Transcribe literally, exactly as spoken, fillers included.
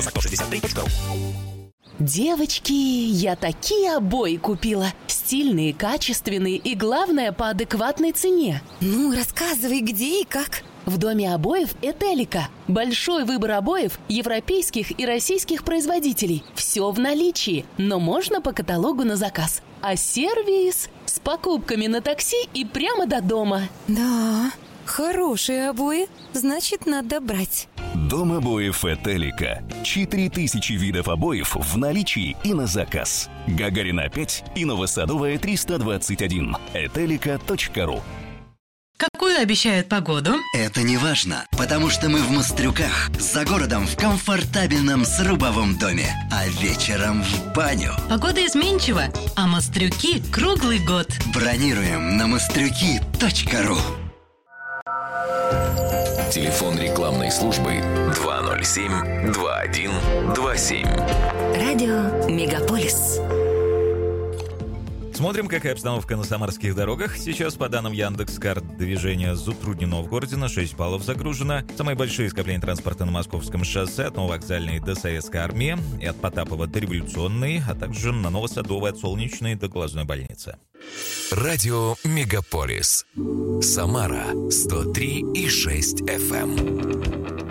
сто шестьдесят три точка ру. Девочки, я такие обои купила. Стильные, качественные и, главное, по адекватной цене. Ну, рассказывай, где и как. В доме обоев «Этелика». Большой выбор обоев европейских и российских производителей. Все в наличии, но можно по каталогу на заказ. А сервис с покупками на такси и прямо до дома. Да, хорошие обои, значит, надо брать. Дом обоев «Этелика». Четыре тысячи видов обоев в наличии и на заказ. Гагарина пять и Новосадовая триста двадцать один. этелика точка ру. Какую обещают погоду? Это не важно, потому что мы в Мострюках, за городом в комфортабельном срубовом доме, а вечером в баню. Погода изменчива, а Мострюки круглый год. Бронируем на мострюки точка ру. Телефон рекламной службы два ноль семь два один два семь. Радио Мегаполис. Смотрим, какая обстановка на самарских дорогах. Сейчас, по данным Яндекс.Карт, движение затруднено в городе, на шесть баллов загружено. Самые большие скопления транспорта на Московском шоссе от Нововокзальной до Советской армии и от Потапова до Революционной, а также на Новосадовой от Солнечной до Глазной больницы. Радио Мегаполис. Самара сто три и шесть эф эм.